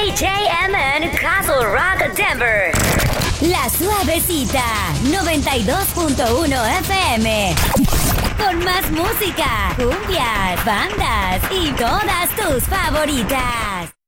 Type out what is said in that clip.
KJMN Castle Rock, Denver. La Suavecita, 92.1 FM. Con más música, cumbias, bandas y todas tus favoritas.